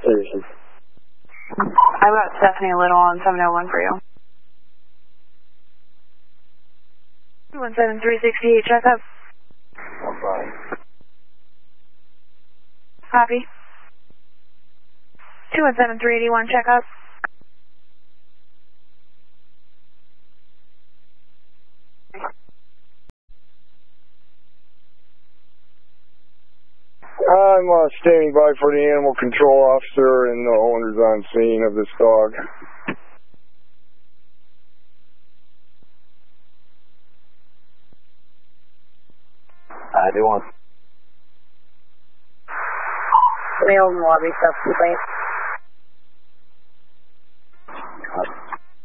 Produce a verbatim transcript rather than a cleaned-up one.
Seriously. I've got Stephanie Little on seven oh one for you. one seven three six eight, check up. I'm fine. Copy. two one seven three eight one, check up. I'm uh, standing by for the animal control officer and the owners on scene of this dog. I do want. Mail and lobby stuff, complaint.